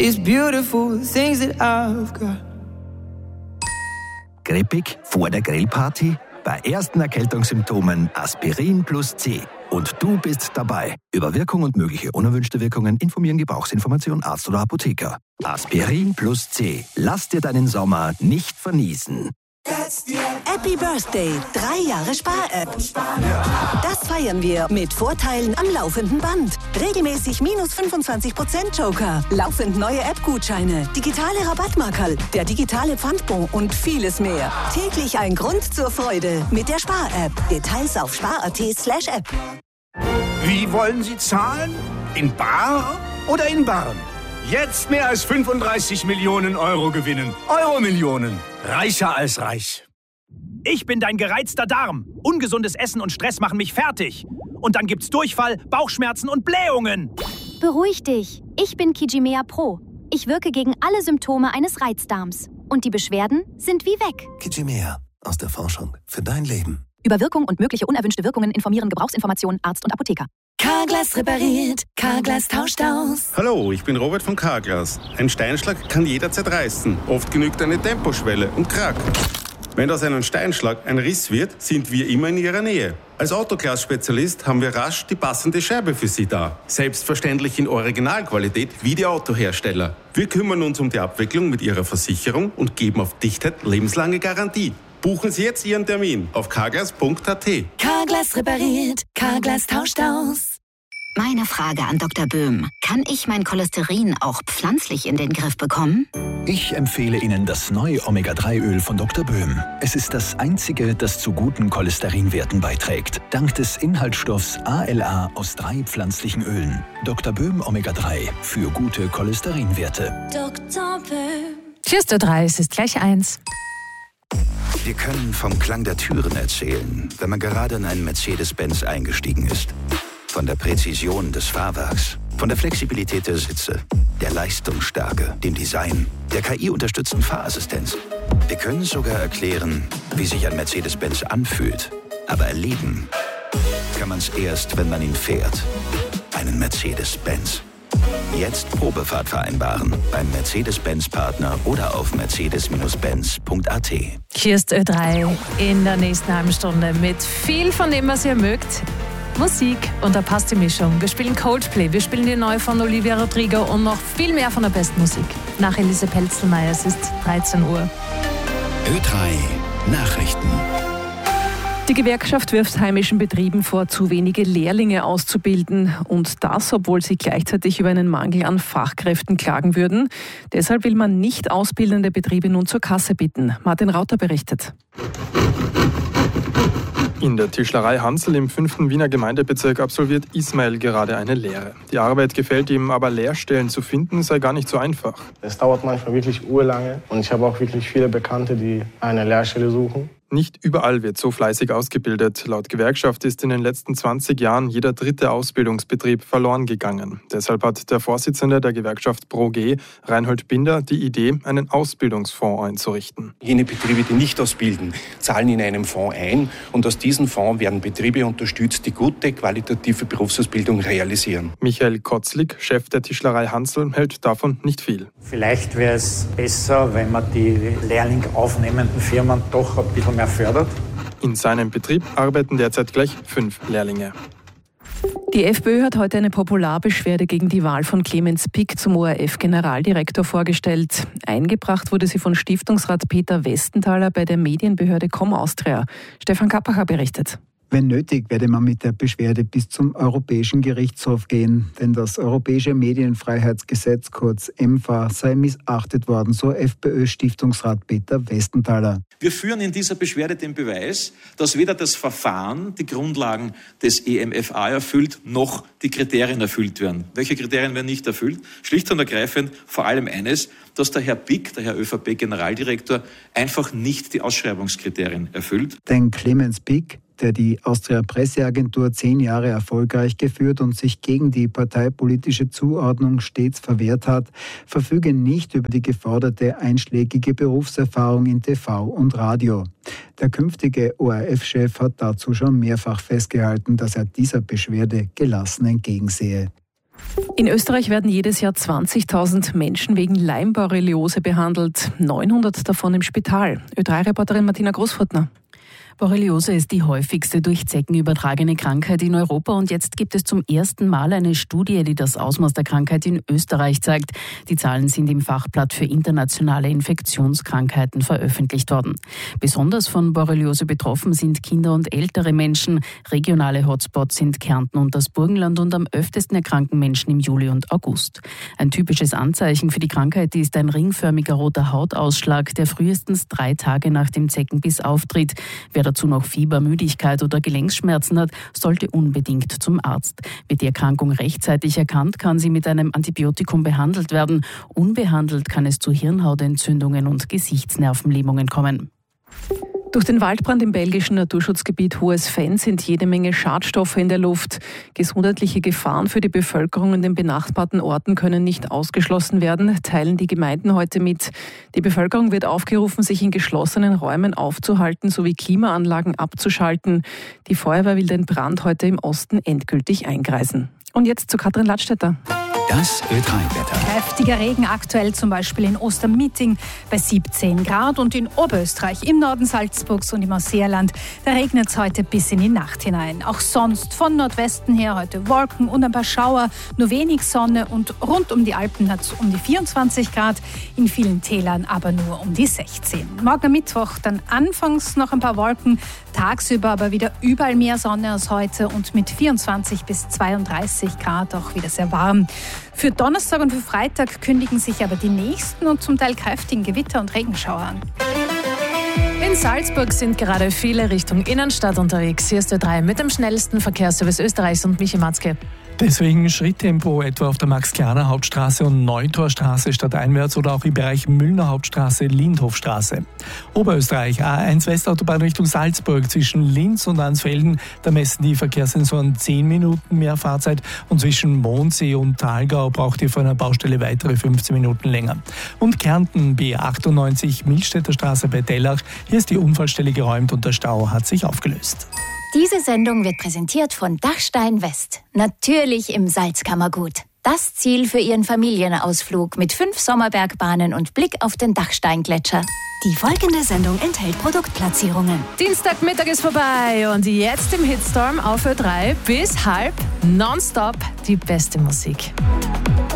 It's beautiful, the things that I've got. Grippig vor der Grillparty? Bei ersten Erkältungssymptomen Aspirin plus C. Und du bist dabei. Über Wirkung und mögliche unerwünschte Wirkungen informieren Gebrauchsinformation Arzt oder Apotheker. Aspirin plus C. Lass dir deinen Sommer nicht verniesen. Happy Birthday, 3 Jahre Spar-App. Das feiern wir mit Vorteilen am laufenden Band. Regelmäßig minus 25% Joker, laufend neue App-Gutscheine, digitale Rabattmarkerl, der digitale Pfandbon und vieles mehr. Täglich ein Grund zur Freude mit der Spar-App. Details auf spar.at/app. Wie wollen Sie zahlen? In bar oder in Barren? Jetzt mehr als 35 Millionen Euro gewinnen. Euro-Millionen. Reicher als reich. Ich bin dein gereizter Darm. Ungesundes Essen und Stress machen mich fertig. Und dann gibt's Durchfall, Bauchschmerzen und Blähungen. Beruhig dich. Ich bin Kijimea Pro. Ich wirke gegen alle Symptome eines Reizdarms. Und die Beschwerden sind wie weg. Kijimea. Aus der Forschung für dein Leben. Über Wirkung und mögliche unerwünschte Wirkungen informieren Gebrauchsinformationen Arzt und Apotheker. Carglass repariert, Carglass tauscht aus. Hallo, ich bin Robert von Carglass. Ein Steinschlag kann jederzeit reißen. Oft genügt eine Temposchwelle und Krack. Wenn aus einem Steinschlag ein Riss wird, sind wir immer in Ihrer Nähe. Als Autoglas-Spezialist haben wir rasch die passende Scheibe für Sie da. Selbstverständlich in Originalqualität wie die Autohersteller. Wir kümmern uns um die Abwicklung mit Ihrer Versicherung und geben auf Dichtheit lebenslange Garantie. Buchen Sie jetzt Ihren Termin auf carglass.at. Carglass repariert, Carglass tauscht aus. Meine Frage an Dr. Böhm. Kann ich mein Cholesterin auch pflanzlich in den Griff bekommen? Ich empfehle Ihnen das neue Omega-3-Öl von Dr. Böhm. Es ist das einzige, das zu guten Cholesterinwerten beiträgt. Dank des Inhaltsstoffs ALA aus 3 pflanzlichen Ölen. Dr. Böhm Omega-3 für gute Cholesterinwerte. Dr. Böhm. Cheers, der 3, es ist gleich 1. Wir können vom Klang der Türen erzählen, wenn man gerade in einen Mercedes-Benz eingestiegen ist. Von der Präzision des Fahrwerks, von der Flexibilität der Sitze, der Leistungsstärke, dem Design, der KI-unterstützten Fahrassistenz. Wir können sogar erklären, wie sich ein Mercedes-Benz anfühlt. Aber erleben kann man es erst, wenn man ihn fährt. Einen Mercedes-Benz. Jetzt Probefahrt vereinbaren beim Mercedes-Benz-Partner oder auf mercedes-benz.at. Hier ist Ö3 in der nächsten halben Stunde mit viel von dem, was ihr mögt. Musik, und da passt die Mischung. Wir spielen Coldplay, wir spielen die neue von Olivia Rodrigo und noch viel mehr von der besten Musik. Nach Elise Pelzelmeier, es ist 13 Uhr. Ö3 Nachrichten. Die Gewerkschaft wirft heimischen Betrieben vor, zu wenige Lehrlinge auszubilden. Und das, obwohl sie gleichzeitig über einen Mangel an Fachkräften klagen würden. Deshalb will man nicht ausbildende Betriebe nun zur Kasse bitten. Martin Rauter berichtet. In der Tischlerei Hansl im 5. Wiener Gemeindebezirk absolviert Ismail gerade eine Lehre. Die Arbeit gefällt ihm, aber Lehrstellen zu finden sei gar nicht so einfach. Es dauert manchmal wirklich urlange und ich habe auch wirklich viele Bekannte, die eine Lehrstelle suchen. Nicht überall wird so fleißig ausgebildet. Laut Gewerkschaft ist in den letzten 20 Jahren jeder 3. Ausbildungsbetrieb verloren gegangen. Deshalb hat der Vorsitzende der Gewerkschaft ProG, Reinhold Binder, die Idee, einen Ausbildungsfonds einzurichten. Jene Betriebe, die nicht ausbilden, zahlen in einem Fonds ein und aus diesem Fonds werden Betriebe unterstützt, die gute, qualitative Berufsausbildung realisieren. Michael Kotzlik, Chef der Tischlerei Hansl, hält davon nicht viel. Vielleicht wäre es besser, wenn man die Lehrling aufnehmenden Firmen doch ein bisschen mehr fördert. In seinem Betrieb arbeiten derzeit gleich 5 Lehrlinge. Die FPÖ hat heute eine Popularbeschwerde gegen die Wahl von Clemens Pick zum ORF-Generaldirektor vorgestellt. Eingebracht wurde sie von Stiftungsrat Peter Westenthaler bei der Medienbehörde ComAustria. Stefan Kappacher berichtet. Wenn nötig, werde man mit der Beschwerde bis zum Europäischen Gerichtshof gehen, denn das Europäische Medienfreiheitsgesetz, kurz EMFA, sei missachtet worden, so FPÖ-Stiftungsrat Peter Westenthaler. Wir führen in dieser Beschwerde den Beweis, dass weder das Verfahren die Grundlagen des EMFA erfüllt, noch die Kriterien erfüllt werden. Welche Kriterien werden nicht erfüllt? Schlicht und ergreifend vor allem eines, dass der Herr Pick, der Herr ÖVP-Generaldirektor, einfach nicht die Ausschreibungskriterien erfüllt. Denn Clemens Pick, der die Austria Presseagentur 10 Jahre erfolgreich geführt und sich gegen die parteipolitische Zuordnung stets verwehrt hat, verfüge nicht über die geforderte einschlägige Berufserfahrung in TV und Radio. Der künftige ORF-Chef hat dazu schon mehrfach festgehalten, dass er dieser Beschwerde gelassen entgegensehe. In Österreich werden jedes Jahr 20.000 Menschen wegen Leimborreliose behandelt, 900 davon im Spital. Ö3-Reporterin Martina Großfurtner. Borreliose ist die häufigste durch Zecken übertragene Krankheit in Europa und jetzt gibt es zum ersten Mal eine Studie, die das Ausmaß der Krankheit in Österreich zeigt. Die Zahlen sind im Fachblatt für internationale Infektionskrankheiten veröffentlicht worden. Besonders von Borreliose betroffen sind Kinder und ältere Menschen. Regionale Hotspots sind Kärnten und das Burgenland und am öftesten erkranken Menschen im Juli und August. Ein typisches Anzeichen für die Krankheit ist ein ringförmiger roter Hautausschlag, der frühestens 3 Tage nach dem Zeckenbiss auftritt. Wer dazu noch Fieber, Müdigkeit oder Gelenkschmerzen hat, sollte unbedingt zum Arzt. Wird die Erkrankung rechtzeitig erkannt, kann sie mit einem Antibiotikum behandelt werden. Unbehandelt kann es zu Hirnhautentzündungen und Gesichtsnervenlähmungen kommen. Durch den Waldbrand im belgischen Naturschutzgebiet Hohes Venn sind jede Menge Schadstoffe in der Luft. Gesundheitliche Gefahren für die Bevölkerung in den benachbarten Orten können nicht ausgeschlossen werden, teilen die Gemeinden heute mit. Die Bevölkerung wird aufgerufen, sich in geschlossenen Räumen aufzuhalten sowie Klimaanlagen abzuschalten. Die Feuerwehr will den Brand heute im Osten endgültig eingreisen. Und jetzt zu Katrin Ladstätter. Das Ö3-Wetter. Kräftiger Regen aktuell zum Beispiel in Ostermitting bei 17 Grad und in Oberösterreich, im Norden Salzburgs und im Ausseerland. Da regnet es heute bis in die Nacht hinein. Auch sonst von Nordwesten her heute Wolken und ein paar Schauer, nur wenig Sonne und rund um die Alpen hat es um die 24 Grad, in vielen Tälern aber nur um die 16. Morgen Mittwoch dann anfangs noch ein paar Wolken, tagsüber aber wieder überall mehr Sonne als heute und mit 24 bis 32 Grad auch wieder sehr warm. Für Donnerstag und für Freitag kündigen sich aber die nächsten und zum Teil kräftigen Gewitter und Regenschauer an. In Salzburg sind gerade viele Richtung Innenstadt unterwegs. Hier ist der 3 mit dem schnellsten Verkehrsservice Österreichs und Michi Matzke. Deswegen Schritttempo etwa auf der Max-Klarner-Hauptstraße und Neutorstraße stadteinwärts oder auch im Bereich Müllner Hauptstraße, Lindhofstraße. Oberösterreich, A1 Westautobahn Richtung Salzburg zwischen Linz und Ansfelden. Da messen die Verkehrssensoren 10 Minuten mehr Fahrzeit und zwischen Mondsee und Thalgau braucht ihr vor einer Baustelle weitere 15 Minuten länger. Und Kärnten, B98 Milstädter Straße bei Dellach. Hier ist die Unfallstelle geräumt und der Stau hat sich aufgelöst. Diese Sendung wird präsentiert von Dachstein West. Natürlich im Salzkammergut. Das Ziel für Ihren Familienausflug mit 5 Sommerbergbahnen und Blick auf den Dachsteingletscher. Die folgende Sendung enthält Produktplatzierungen. Dienstagmittag ist vorbei und jetzt im Hitstorm auf Ö3 bis halb nonstop die beste Musik.